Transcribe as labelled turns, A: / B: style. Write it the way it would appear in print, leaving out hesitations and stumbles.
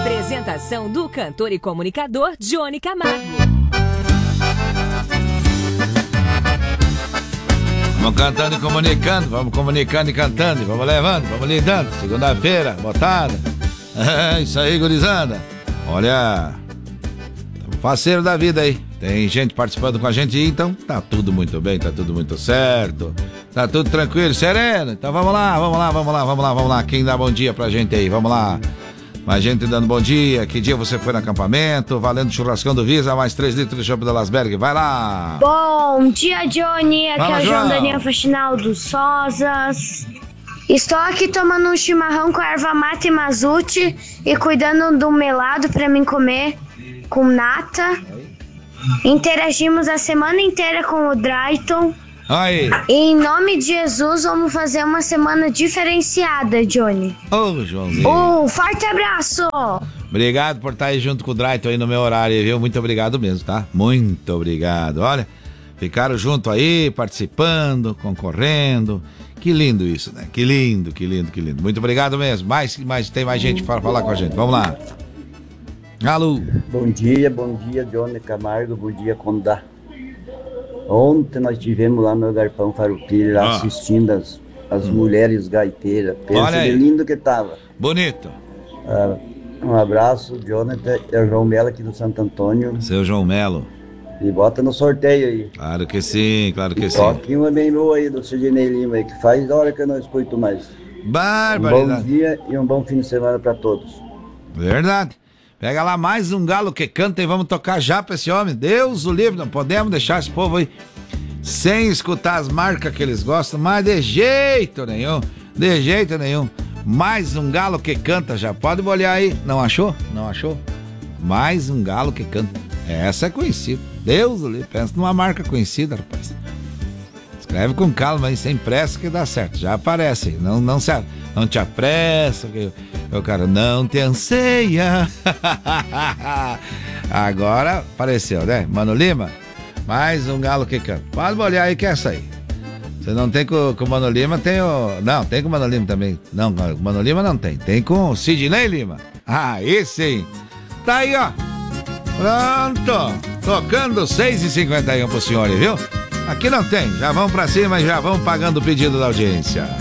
A: Apresentação do cantor e comunicador Johnny Camargo.
B: Vamos cantando e comunicando, vamos comunicando e cantando, vamos levando, vamos lidando. Segunda-feira, botada. É isso aí, gurizada. Olha, faceiro da vida aí. Tem gente participando com a gente, então tá tudo muito bem, tá tudo muito certo. Tá tudo tranquilo, sereno. Então vamos lá. Quem dá bom dia pra gente aí? Vamos lá. Mais gente dando bom dia. Que dia você foi no acampamento? Valendo churrascão do Visa, mais 3 litros de chopp da Lasberg. Vai lá.
C: Bom dia, Johnny. Aqui
B: Fala,
C: é o João
B: João.
C: Daniel Faxinal dos Sozas. Estou aqui tomando um chimarrão com erva mate e mazute e cuidando do melado pra mim comer com nata. Interagimos a semana inteira com o Drayton.
B: Aí.
C: E em nome de Jesus, vamos fazer uma semana diferenciada, Johnny.
B: Ô, Joãozinho.
C: Um forte abraço!
B: Obrigado por estar aí junto com o Drayton aí no meu horário, viu? Muito obrigado mesmo, tá? Muito obrigado. Olha, ficaram junto aí, participando, concorrendo. Que lindo isso, né? Que lindo. Muito obrigado mesmo. Tem mais gente para falar com a gente. Vamos lá. Alô.
D: Bom dia, Johnny Camargo, bom dia, Condá. Ontem nós estivemos lá no Galpão Farroupilha, lá assistindo as mulheres gaiteiras. Pensa que lindo que tava.
B: Bonito.
D: Um abraço, Jonathan, é o João Melo aqui do Santo Antônio.
B: Seu João Melo.
D: E bota no sorteio aí.
B: Claro que sim.
D: Toque uma bem boa aí do Sidney Lima aí, que faz hora que eu não escuto mais.
B: Barbaridade.
D: Um bom dia e um bom fim de semana pra todos.
B: Verdade. Pega lá mais um galo que canta e vamos tocar já pra esse homem. Deus o livre, não podemos deixar esse povo aí sem escutar as marcas que eles gostam, mas de jeito nenhum. Mais um galo que canta, já pode olhar aí. Não achou? Mais um galo que canta. Essa é conhecida. Deus o livre, pensa numa marca conhecida, rapaz. Escreve com calma aí, sem pressa que dá certo. Já aparece aí, não te apressa, que o cara não te anseia. Agora apareceu, né? Mano Lima, mais um galo que canta. Pode olhar aí que é essa aí. Você não tem com o Mano Lima, tem o... Não, tem com o Mano Lima também. Não, com o Mano Lima não tem. Tem com o Sidney Lima. Aí sim. Tá aí, ó. Pronto. Tocando 6h51 pro senhor, viu? Aqui não tem. Já vão pra cima e já vão pagando o pedido da audiência.